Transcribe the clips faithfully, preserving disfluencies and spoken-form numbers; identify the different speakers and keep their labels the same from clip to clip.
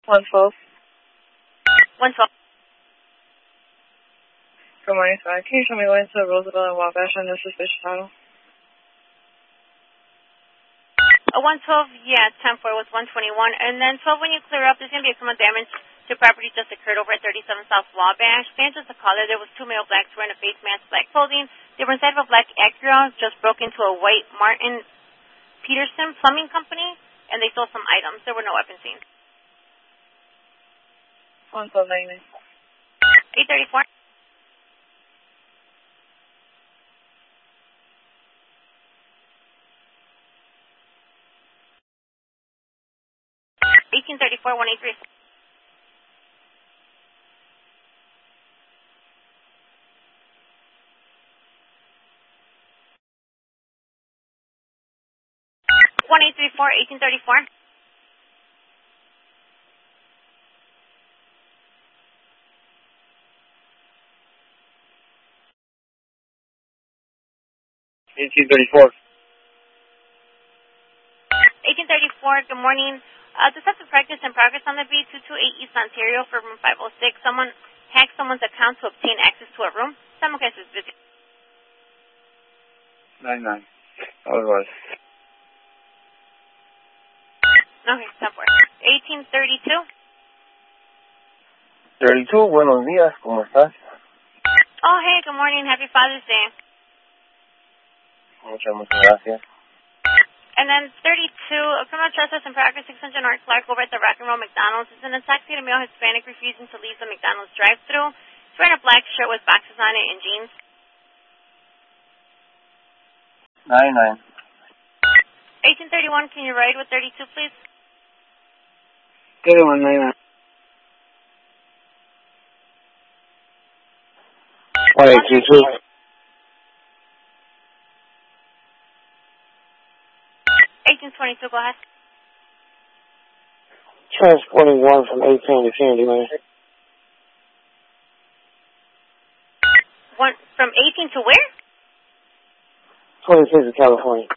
Speaker 1: one twelve.
Speaker 2: one twelve.
Speaker 1: Good morning, sir. Can you show me going to Roosevelt and Wabash on this suspicious title?
Speaker 2: A one twelve, yeah, ten four was one twenty-one. And then twelve, when you clear up, there's going to be a criminal damage to property just occurred over at thirty-seven South Wabash. Fan just a caller. There was two male blacks wearing a face mask, black clothing. They were inside of a black Acura, just broke into a white Martin Peterson Plumbing Company, and they stole some items. There were no weapons seen.
Speaker 1: one twelve ninety-nine.
Speaker 2: eight thirty-four. eighteen thirty-four, one eight three. one eight three four, eighteen thirty-four.
Speaker 3: eighteen thirty-four.
Speaker 2: eighteen thirty-four, good morning. Uh, Detective Practice in progress on the B two twenty-eight East Ontario for room five oh six. Someone hacked someone's account to obtain access to a room. Someone guys is busy.
Speaker 3: nine nine. Otherwise.
Speaker 2: Okay, ten four. eighteen thirty-two.
Speaker 3: thirty-two, buenos días, ¿cómo estás?
Speaker 2: Oh, hey, good morning. Happy Father's Day.
Speaker 3: Muchas, muchas gracias.
Speaker 2: And then thirty-two, a criminal trespass in progress, six hundred North Clark over at the Rock and Roll McDonald's. It's an intoxicated male Hispanic refusing to leave the McDonald's drive-thru. He's wearing a black shirt with boxes on it and jeans.
Speaker 3: nine nine.
Speaker 2: eighteen thirty-one, can you ride with thirty-two, please?
Speaker 3: thirty-one, nine nine. one eight two two.
Speaker 2: eighteen twenty-two, go ahead.
Speaker 3: Transporting one from eighteen to Candyman.
Speaker 2: One from eighteen to where?
Speaker 3: twenty-six of California.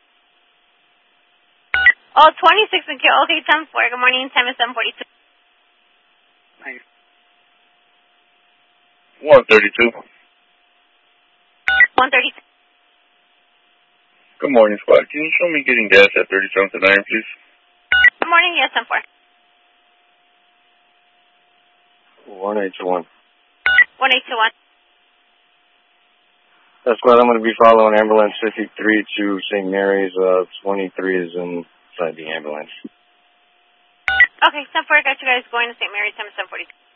Speaker 2: Oh, twenty-six and kill. Okay, ten four. Good morning. Time is seven forty-two.
Speaker 3: one thirty-two.
Speaker 2: one thirty-two.
Speaker 3: Good morning, squad. Can you show me getting gas at thirty-seventh and nine, please?
Speaker 2: Good morning. Yes, ten four.
Speaker 3: one eight two one.
Speaker 2: one eight two one.
Speaker 3: That's what I'm going to be following ambulance fifty-three to Saint Mary's. Uh, twenty-three is inside the ambulance.
Speaker 2: Okay, ten four. Got you guys going to Saint Mary's. Time is seven forty-two.